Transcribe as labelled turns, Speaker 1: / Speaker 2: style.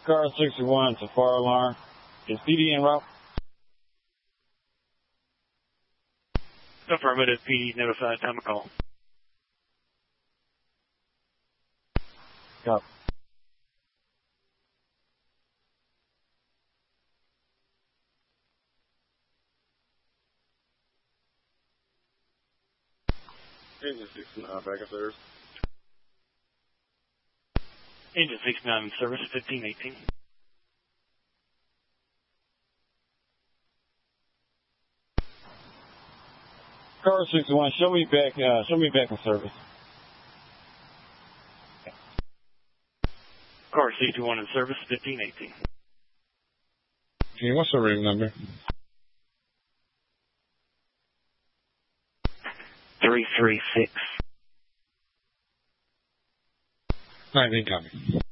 Speaker 1: Car 61, it's a fire alarm. Is PD en route?
Speaker 2: Affirmative, PD notified, time of call.
Speaker 1: Copy.
Speaker 3: Engine 69, back up service.
Speaker 2: Engine 69 in service, 1518.
Speaker 1: Car 61, show me back in service.
Speaker 2: Car 61 in service, 1518.
Speaker 3: Okay, what's the ring number?
Speaker 2: 336.
Speaker 3: 19 copy.